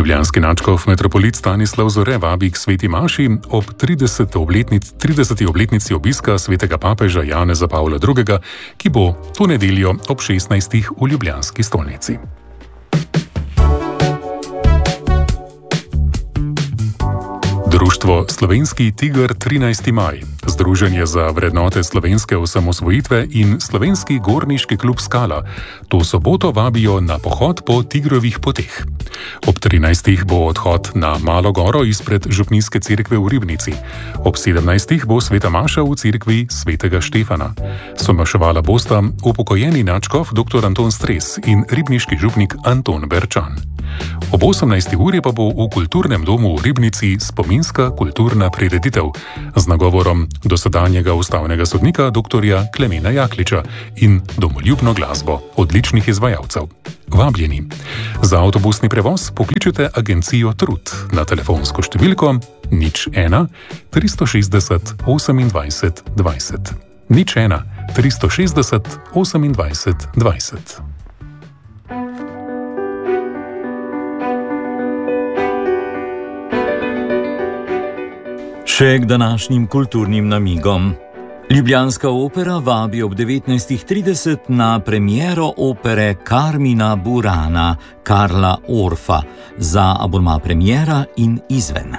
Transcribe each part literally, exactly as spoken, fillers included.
Ljubljanski nadškof metropolit Stanislav Zore vabi k sveti maši ob trideseti obletnici, trideseti obletnici obiska svetega papeža Janeza Pavla drugega, ki bo to nedeljo ob šestnajstih v ljubljanski stolnici. Društvo Slovenski tiger trinajsti maj, Združenje za vrednote slovenske osamosvojitve in Slovenski gorniški klub Skala to soboto vabijo na pohod po tigrovih poteh. Ob trinajstih bo odhod na Malo goro izpred župnijske cerkve v Ribnici. Ob sedemnajstih bo sveta maša v cerkvi svetega Štefana. Somaševala bosta upokojeni nadškof dr. Anton Stres in ribniški župnik Anton Berčan. Ob osemnajsti uri pa bo v kulturnem domu v Ribnici spominska kulturna prireditev z nagovorom dosedanjega ustavnega sodnika dr. Klemena Jakliča in domoljubno glasbo odličnih izvajalcev. Vabljeni. Za avtobusni prevoz pokličite agencijo Trud na telefonsko številko nič ena tristo šestdeset osemindvajset dvajset. nič ena tristo šestdeset osemindvajset dvajset. Še k današnjim kulturnim namigom. Ljubljanska opera vabi ob devetnajstih trideset na premiero opere Carmina Burana Karla Orfa za abonma premiera in izven.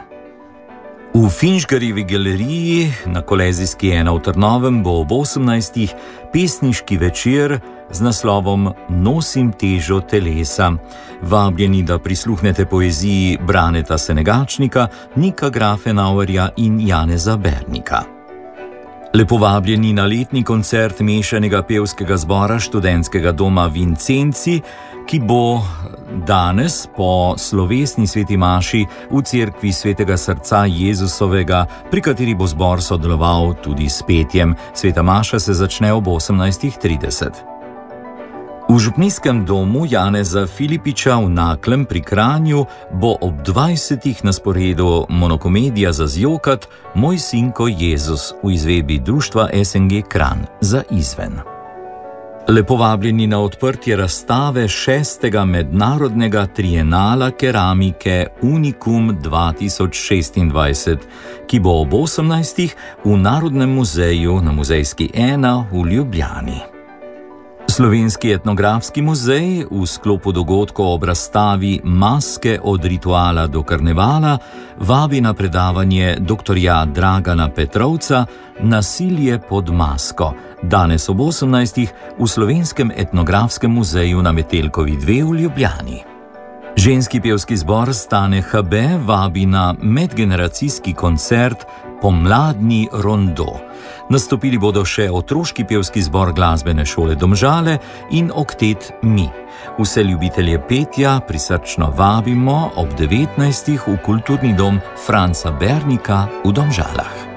V Finžgarjevi galeriji na Kolezijski ena v Trnovem bo ob osemnajstih pesniški večer z naslovom Nosim težo telesa. Vabljeni, da prisluhnete poeziji Braneta Senegačnika, Nika Grafenauerja in Janeza Bernika. Lepo vabljeni na letni koncert mešanega pevskega zbora študentskega doma Vincenci, ki bo danes po slovesni sveti maši v cerkvi svetega srca Jezusovega, pri kateri bo zbor sodeloval tudi s petjem. Sveta maša se začne ob osemnajstih trideset. V župnijskem domu Janeza Filipiča v Naklem pri Kranju bo ob dvajsetih na sporedu monokomedija za zjokat Moj sinko Jezus v izvedbi društva S N G Kranj za izven. Lepo vabljeni na odprtje razstave šestega mednarodnega trienala keramike Unikum dva tisoč šestindvajset, ki bo ob osemnajstih v Narodnem muzeju na Muzejski ena v Ljubljani. Slovenski etnografski muzej v sklopu dogodkov ob razstavi Maske od rituala do karnevala vabi na predavanje dr. Dragana Petrovca Nasilje pod masko, danes ob osemnajstih v Slovenskem etnografskem muzeju na Metelkovi dve v Ljubljani. Ženski pevski zbor Stane H B vabi na medgeneracijski koncert Pomladni rondo. Nastopili bodo še otroški pevski zbor Glasbene šole Domžale in oktet Mi. Vse ljubitelje petja prisrčno vabimo ob devetnajstih v kulturni dom Franca Bernika v Domžalah.